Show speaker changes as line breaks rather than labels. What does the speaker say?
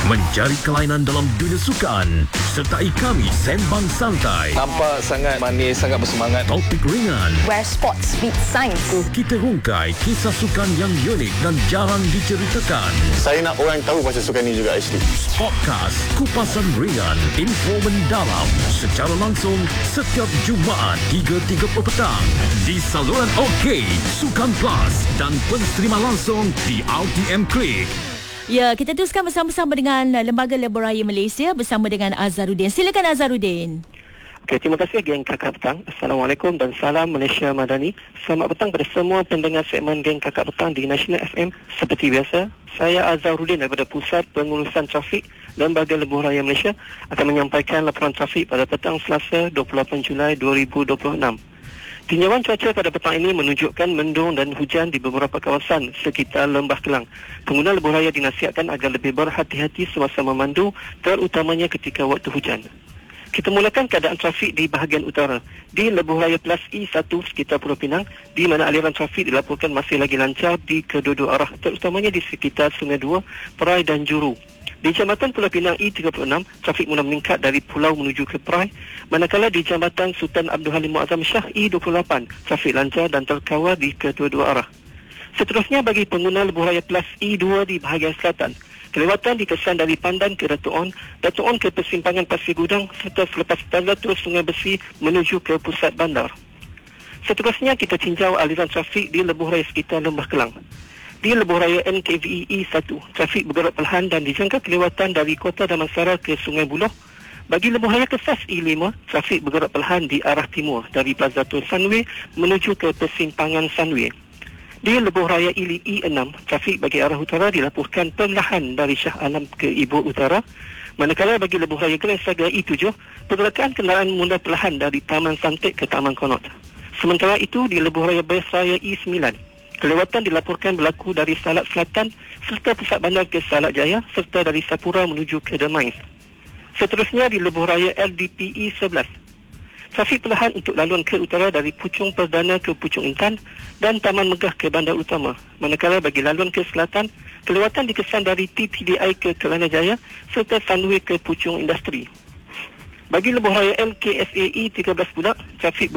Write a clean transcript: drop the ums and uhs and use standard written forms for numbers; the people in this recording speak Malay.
Mencari kelainan dalam dunia sukan. Sertai kami sembang santai.
Nampak sangat manis, sangat bersemangat.
Topik ringan.
Where sports meet science.
Kita hungkai kisah sukan yang unik dan jarang diceritakan.
Saya nak orang tahu pasal sukan ni juga actually.
Podcast Kupasan Ringan, info mendalam secara langsung setiap Jumaat 3.30 petang di saluran OK, Sukan Plus dan pensterima langsung di RTM Klik.
Ya, kita teruskan bersama-sama dengan Lembaga Lebuh Malaysia bersama dengan Azharuddin. Silakan Azharuddin.
Okay, terima kasih geng Kakak Petang. Assalamualaikum dan salam Malaysia Madani. Selamat petang kepada semua pendengar segmen geng Kakak Petang di National FM. Seperti biasa, saya Azharuddin daripada Pusat Pengurusan Trafik Lembaga Lebuh Raya Malaysia akan menyampaikan laporan trafik pada petang Selasa 28 Julai 2026. Tinjauan cuaca pada petang ini menunjukkan mendung dan hujan di beberapa kawasan sekitar Lembah Kelang. Pengguna lebuh raya dinasihatkan agar lebih berhati-hati semasa memandu, terutamanya ketika waktu hujan. Kita mulakan keadaan trafik di bahagian utara. Di Lebuh Raya Plus E1 sekitar Pulau Pinang, di mana aliran trafik dilaporkan masih lagi lancar di kedua-dua arah, terutamanya di sekitar Sungai Dua, Perai dan Juru. Di Jambatan Pulau Pinang E36, trafik mula meningkat dari pulau menuju ke Perai, manakala di Jambatan Sultan Abdul Halim Muazzam Shah E28, trafik lancar dan terkawal di kedua-dua arah. Seterusnya bagi pengguna Lebuh Raya Plus E2 di bahagian selatan, kelewatan dikesan dari Pandan ke Datuk On ke persimpangan Pasir Gudang serta selepas tanda terus Sungai Besi menuju ke pusat bandar. Seterusnya kita tinjau aliran trafik di Lebuh Raya sekitar Lembah Kelang. Di Lebuh Raya NKVE E1, trafik bergerak perlahan dan dijangka kelewatan dari Kota Damansara ke Sungai Buloh. Bagi Lebuh Raya Kesas E5, trafik bergerak perlahan di arah timur dari Plaza Tun Sunway menuju ke persimpangan Sunway. Di Lebuh Raya E6, trafik bagi arah utara dilaporkan perlahan dari Shah Alam ke Ibu Utara. Manakala bagi Lebuh Raya Klang Saga E7, pergerakan kenderaan mula perlahan dari Taman Santik ke Taman Konot. Sementara itu di Lebuh Raya Bes Raya E9, kelewatan dilaporkan berlaku dari Salak Selatan serta pusat bandar ke Salak Jaya serta dari Sapura menuju ke Demais. Seterusnya di Lebuh Raya LDPE 11, trafik perlahan untuk laluan ke utara dari Puchong Perdana ke Puchong Intan dan Taman Megah ke Bandar Utama. Manakala bagi laluan ke selatan, kelewatan dikesan dari TPDI ke Kelana Jaya serta Sunway ke Puchong Industri. Bagi Lebuh Raya LKSAE 13 pula, trafik